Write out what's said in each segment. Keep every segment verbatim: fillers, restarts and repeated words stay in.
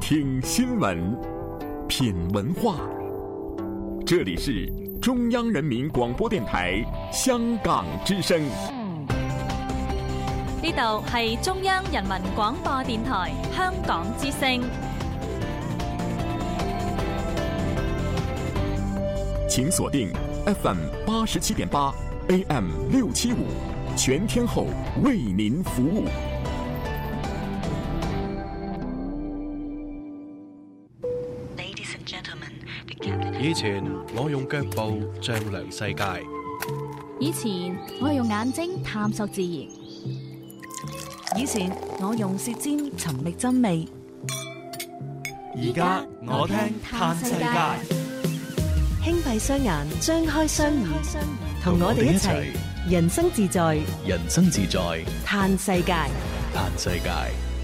聽新聞，品文化。這裡是中央人民廣播電台香港之聲。 呢度係中央人民廣播電台香港之聲。 請鎖定 F M 八十七點八 A M 六七五，全天候為您服務。 以前我用腳步丈量世界， 以前我係用眼睛探索自然， 以前我用舌尖尋覓真味， 而家我聽嘆世界。 輕閉雙眼，張開雙耳，同我哋一齊人生自在， 人生自在嘆世界， 嘆世界。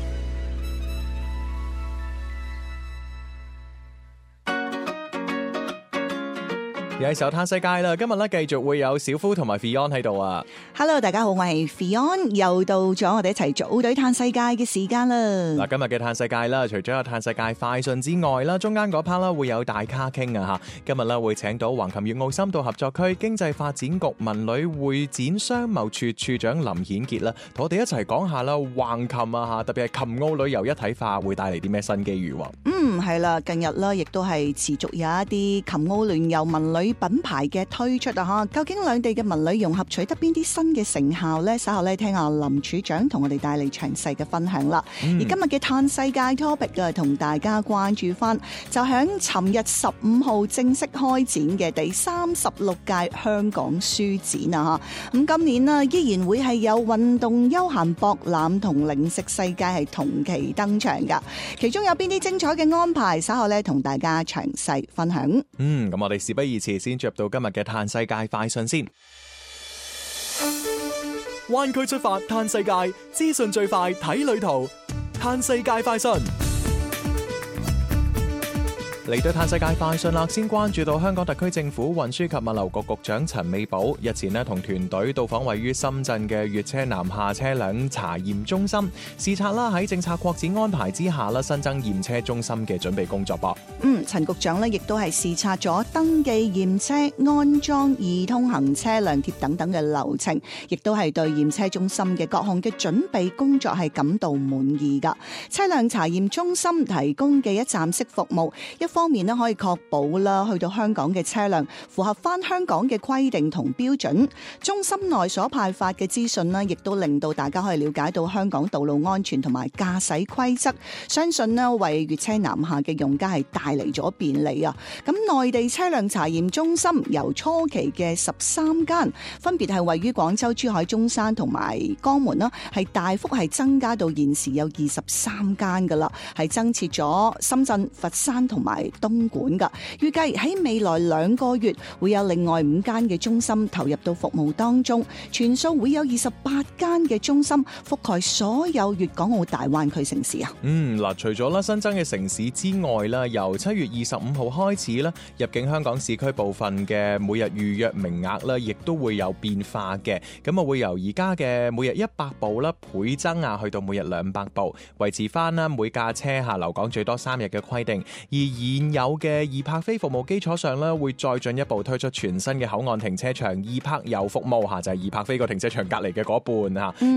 又係時候嘆世界啦！今日咧繼續會有小夫同埋 Fion 喺度啊。 Hello， 大家好，我係 Fion，又到咗我哋一齊組隊嘆世界嘅時間啦。 嗱，今日嘅嘆世界啦，除咗有嘆世界快訊之外啦，中間嗰 part 啦會有大咖傾啊吓。今日咧會請到橫琴粵澳深度合作區經濟發展局文旅會展商貿處處長林顯傑啦，同我哋一齊講下啦橫琴啊吓，特別係琴澳旅遊一體化會帶嚟啲咩新機遇。 嗯，係啦，近日咧亦都係持續有一啲琴澳聯遊文旅品牌嘅推出啊！吓，究竟兩地嘅文旅融合取得邊啲新嘅成效呢？稍後咧聽下林處長同我哋帶嚟詳細嘅分享啦。嗯、而今日嘅嘆世界 topic 啊，同大家關注翻，就響尋日十五號正式開展嘅第三十六屆香港書展啊！吓，咁今年呢依然會係有運動、休閒、博覽同零食世界係同期登場噶。其中有邊啲精彩嘅安排，稍後咧同大家詳細分享。 嗯，咁我哋事不宜遲，先進入到今日嘅嘆世界快訊先。灣區出發嘆世界，資訊最快睇旅途。嘆世界快訊嚟到嘆世界快訊啦，先關注到香港特區政府運輸及物流局局長陳美寶日前呢同團隊到訪位於深圳嘅粵車南下車輛查驗中心，視察啦喺政策擴展安排之下啦新增驗車中心嘅準備工作噃。 嗯，陳局長呢亦都係視察咗登記驗車、安裝易通行車輛貼等等嘅流程，亦都係對驗車中心嘅各項嘅準備工作係感到滿意噶。車輛查驗中心提供嘅一站式服務，一方面咧可以確保啦，去到香港嘅車輛符合翻香港嘅規定同標準。中心內所派發嘅資訊咧，亦都令到大家可以了解到香港道路安全同埋駕駛規則。相信咧為粵車南下嘅用家係帶嚟咗便利啊！咁內地車輛查驗中心由初期嘅十三間，分別係位於廣州、珠海、中山同埋江門啦，係大幅係增加到現時有二十三間噶啦，係增設咗深圳、佛山同埋東莞噶，預計喺未來兩個月會有另外五間嘅中心投入到服務當中，全數會有二十八間嘅中心覆蓋所有粵港澳大灣區城市啊。 嗯，嗱，除咗啦新增嘅城市之外啦，由七月二十五號開始啦，入境香港市區部分嘅每日預約名額啦，亦都會有變化嘅。咁啊，會由而家嘅每日一百部啦倍增啊，去到每日兩百部，維持翻啦每架車下留港最多三日嘅規定。而現有嘅易泊飛服務基礎上咧，會再進一步推出全新嘅口岸停車場易泊遊服務，吓就係易泊飛個停車場隔籬嘅嗰半吓。